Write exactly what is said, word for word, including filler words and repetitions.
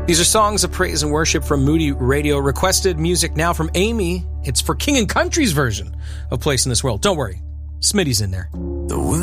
These are songs of praise and worship from Moody Radio. Requested music now from Amy. It's for King and Country's version of Place in This World. Don't worry, Smitty's in there. The